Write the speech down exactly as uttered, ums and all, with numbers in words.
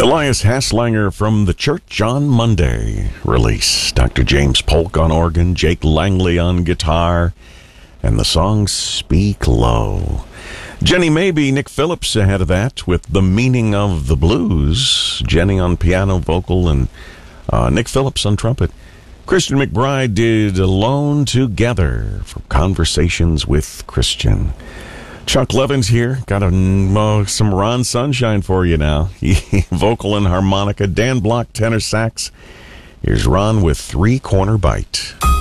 Elias Haslanger from the Church on Monday release. Doctor James Polk on organ, Jake Langley on guitar, and the song Speak Low. Jenny Maybe, Nick Phillips ahead of that with The Meaning of the Blues. Jenny on piano, vocal, and uh, Nick Phillips on trumpet. Christian McBride did Alone Together from Conversations with Christian. Chuck Levin's here. Got a, uh, some Ron Sunshine for you now. Vocal and harmonica. Dan Block, tenor sax. Here's Ron with Three Corner Bite.